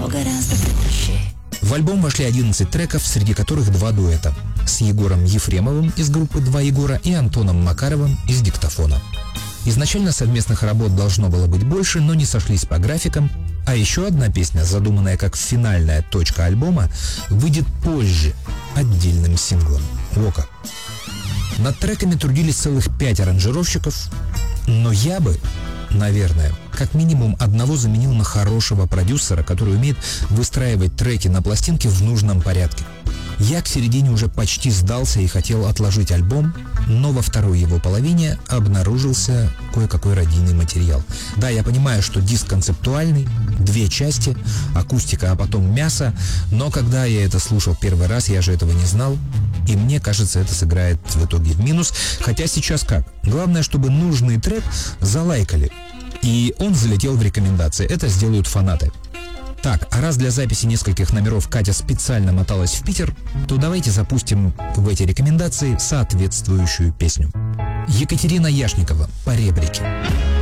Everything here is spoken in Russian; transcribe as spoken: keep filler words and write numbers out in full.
все гораздо проще. В альбом вошли одиннадцать треков, среди которых два дуэта с Егором Ефремовым из группы «Два Егора» и Антоном Макаровым из «Диктофона». Изначально совместных работ должно было быть больше, но не сошлись по графикам, а еще одна песня, задуманная как финальная точка альбома, выйдет позже, отдельным синглом. Во как. Над треками трудились целых пять аранжировщиков, но я бы, наверное, как минимум одного заменил на хорошего продюсера, который умеет выстраивать треки на пластинке в нужном порядке. Я к середине уже почти сдался и хотел отложить альбом, но во второй его половине обнаружился кое-какой радийный материал. Да, я понимаю, что диск концептуальный, две части, акустика, а потом мясо, но когда я это слушал первый раз, я же этого не знал, и мне кажется, это сыграет в итоге в минус. Хотя сейчас как? Главное, чтобы нужный трек залайкали, и он залетел в рекомендации. Это сделают фанаты. Так, а раз для записи нескольких номеров Катя специально моталась в Питер, то давайте запустим в эти рекомендации соответствующую песню. Екатерина Яшникова «Поребрики».